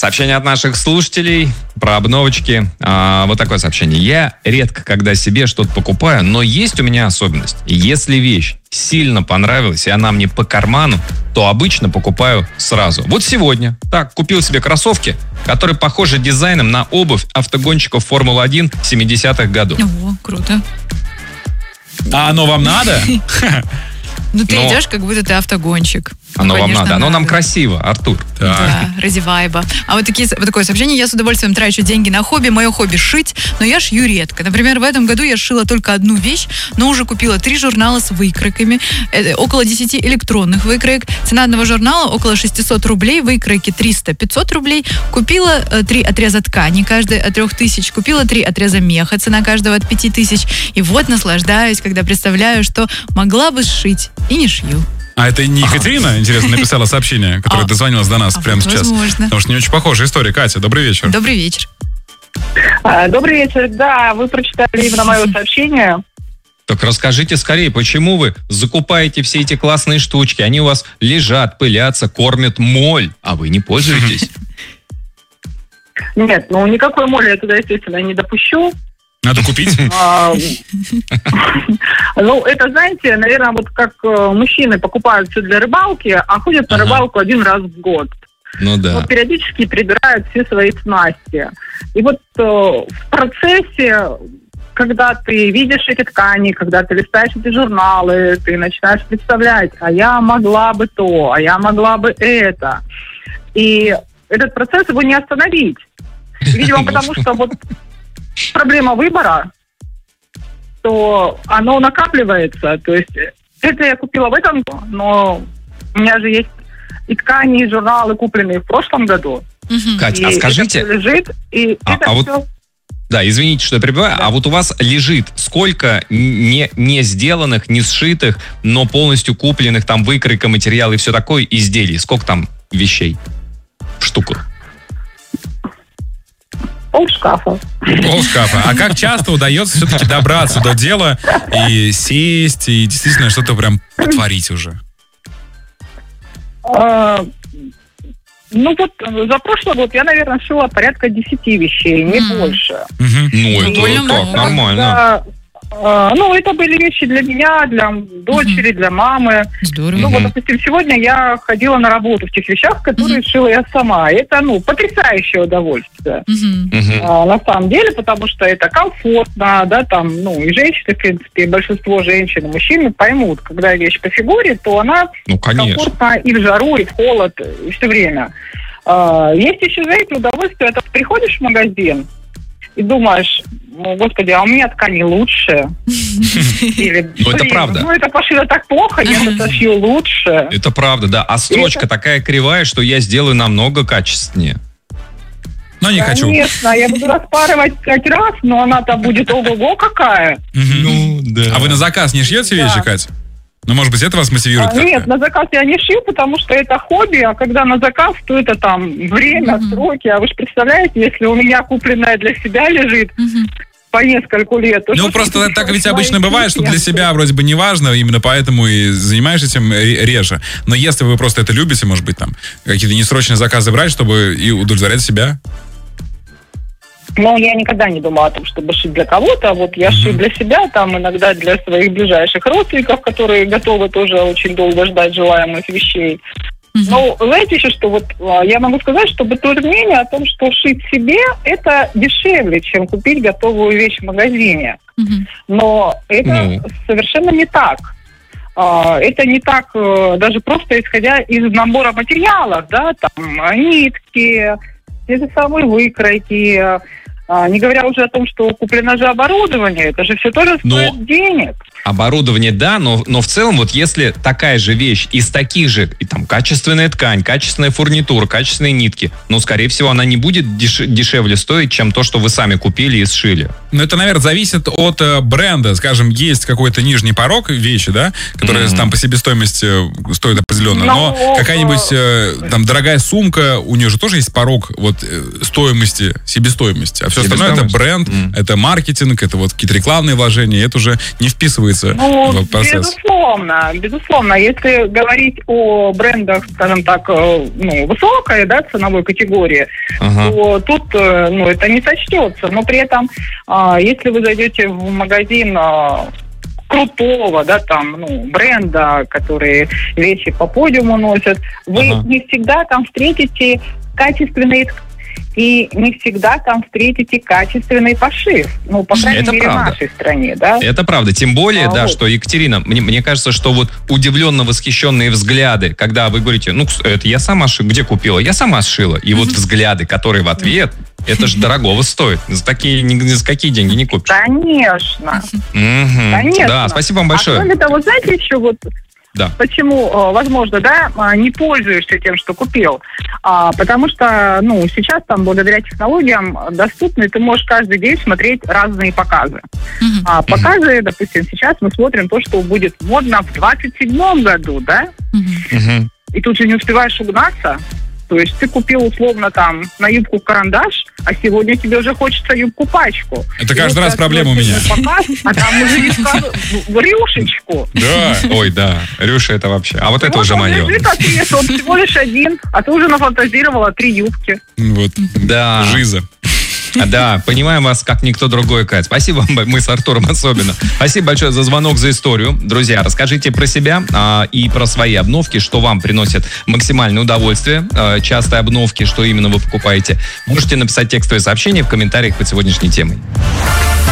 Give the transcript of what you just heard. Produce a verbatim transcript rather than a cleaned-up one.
Сообщение от наших слушателей про обновочки. А, вот такое сообщение. Я редко когда себе что-то покупаю, но есть у меня особенность. Если вещь сильно понравилась, и она мне по карману, то обычно покупаю сразу. Вот сегодня. Так, купил себе кроссовки, которые похожи дизайном на обувь автогонщиков Формулы один семидесятых годов. О, круто. А оно вам надо? Ну, ты Но... идешь, как будто ты автогонщик. Оно ну, вам конечно, надо. Оно надо. нам красиво, Артур. Так. Да, ради вайба. А вот, такие, вот такое сообщение. Я с удовольствием трачу деньги на хобби. Мое хобби шить, но я шью редко. Например, в этом году я сшила только одну вещь, но уже купила три журнала с выкройками. Это около десяти электронных выкроек. Цена одного журнала около шестьсот рублей. Выкройки триста-пятьсот рублей. Купила э, три отреза ткани, каждый от трех тысяч. Купила три отреза меха, цена каждого от пяти тысяч. И вот наслаждаюсь, когда представляю, что могла бы сшить и не шью. А это не Екатерина, интересно, написала сообщение, которое А, дозвонилась до нас а прямо вот сейчас? возможно. Потому что не очень похожая история. Катя, добрый вечер. Добрый вечер. А, Добрый вечер. Да, вы прочитали именно мое сообщение. Так расскажите скорее, почему вы закупаете все эти классные штучки? Они у вас лежат, пылятся, кормят моль, а вы не пользуетесь. Нет, ну никакой моли я туда, естественно, не допущу. Надо купить? А, Ну, это, знаете, наверное, вот как э, мужчины покупают все для рыбалки, а ходят на Ага. рыбалку один раз в год. Ну да. Вот периодически прибирают все свои снасти. И вот э, в процессе, когда ты видишь эти ткани, когда ты листаешь эти журналы, ты начинаешь представлять, а я могла бы то, а я могла бы это. И этот процесс его не остановить. Видимо, потому что вот проблема выбора, то оно накапливается. То есть это я купила в этом году, но у меня же есть и ткани, и журналы, купленные в прошлом году. Мгм. Кать, И а это скажите, всё лежит, и А- это а вот- все... да, извините, что я перебиваю, а вот у вас лежит сколько не, не сделанных, не сшитых, но полностью купленных, там, выкройка, материал и все такое, изделий? Сколько там вещей в штуках? Пол шкафа. Полшкафа. А как часто удается все-таки добраться до дела и сесть, и действительно что-то прям потворить уже? А, Ну вот за прошлый год я, наверное, шила порядка десяти вещей, не Мгм. больше. Мгм. Ну, это Довольно так, много. нормально. Да, а, ну, это были вещи для меня, для дочери, для мамы. Здорово. Ну, Мгм. вот, допустим, сегодня я ходила на работу в тех вещах, которые Мгм. шила я сама. Это, ну, потрясающее удовольствие. Мгм. Мгм. А, на самом деле, потому что это комфортно, да, там, ну, и женщины, в принципе, и большинство женщин и мужчин поймут, когда вещь по фигуре, то она Ну, конечно. комфортна и в жару, и в холод, и все время. А, есть еще, знаете, удовольствие, это приходишь в магазин и думаешь, ну, господи, а у меня ткани лучше. Или, Ну, это «Блин, правда. Ну, это пошито так плохо, я это шью лучше. Это правда, да. А строчка такая кривая, что я сделаю намного качественнее. Но не хочу. Конечно, я буду распарывать пять раз, но она-то будет ого-го какая. Мгм. да. А вы на заказ не шьете Да. вещи, Катя? Ну, может быть, это вас мотивирует А, как-то? Нет, на заказ я не шью, потому что это хобби, а когда на заказ, то это там время, Мгм. сроки. А вы же представляете, если у меня купленная для себя лежит Мгм. по нескольку лет. то Ну, что просто ты так ведь мои обычно бывает, что для клиенты? себя вроде бы не важно, именно поэтому и занимаешься этим ре- реже. Но если вы просто это любите, может быть, там, какие-то несрочные заказы брать, чтобы и удовлетворять себя. Но я никогда не думала о том, чтобы шить для кого-то. А вот я Мгм. шью для себя, там иногда для своих ближайших родственников, которые готовы тоже очень долго ждать желаемых вещей. Мгм. Ну, знаете еще, что вот а, я могу сказать, что бытует мнение о том, что шить себе это дешевле, чем купить готовую вещь в магазине. Мгм. Но это Ну. совершенно не так. А, Это не так э, даже просто исходя из набора материалов, да, там а, нитки, те же самые выкройки, а, не говоря уже о том, что куплено же оборудование, это же все тоже Но- стоит денег. Оборудование, да, но, но в целом, вот если такая же вещь из таких же, и там, качественная ткань, качественная фурнитура, качественные нитки, ну, скорее всего, она не будет деш- дешевле стоить, чем то, что вы сами купили и сшили. Ну, это, наверное, зависит от э, бренда. Скажем, есть какой-то нижний порог вещи, да, которые Мгм. там по себестоимости э, стоят определенно. Но Ну, какая-нибудь э, там дорогая сумка, у нее же тоже есть порог вот э, стоимости, себестоимости. А все Тебе остальное это скажешь? бренд, М. это маркетинг, это вот какие-то рекламные вложения, это уже не вписывается Ну, в процесс. безусловно, безусловно. Если говорить о брендах, скажем так, э, ну, высокой, да, ценовой категории, Ага. то тут, э, ну, это не сочтется. Но при этом, а, если вы зайдете в магазин а, крутого, да, там, ну, бренда, которые вещи по подиуму носят, вы Ага. не всегда там встретите качественные и не всегда там встретите качественный пошив. Ну, по крайней Это мере, правда. в нашей стране, да. Это правда. Тем более, А да, вот. что, Екатерина, мне, мне кажется, что вот удивленно восхищенные взгляды, когда вы говорите, ну, это я сама шила, где купила? Я сама сшила. И вот взгляды, которые в ответ, это же дорогого стоит. За такие, ни, ни за какие деньги не купишь. Конечно. Мгм. Конечно. Да, спасибо вам А большое. кроме того, знаете, еще вот Да. почему, э, возможно, да, а, не пользуешься тем, что купил? А, потому что, ну, сейчас там благодаря технологиям доступны, ты можешь каждый день смотреть разные показы. Мгм. А, показы, допустим, сейчас мы смотрим то, что будет модно в двадцать седьмом году, да? Мгм. Мгм. И тут же не успеваешь угнаться. То есть ты купил условно там на юбку карандаш, а сегодня тебе уже хочется юбку-пачку. Это И каждый вот раз ты проблема у меня. открываешь показ, а там мужичка в рюшечку. Да. Ой, да, Рюша, это вообще. А вот это Вот уже он мое. лежит отрез, он всего лишь один, а ты уже нафантазировала три юбки. Вот. Да. Жиза. Да, понимаем вас, как никто другой, Кать. Спасибо вам, мы с Артуром особенно. Спасибо большое за звонок, за историю. Друзья, расскажите про себя а, и про свои обновки, что вам приносит максимальное удовольствие. А, частые обновки, что именно вы покупаете. Можете написать текстовое сообщение в комментариях под сегодняшней темой.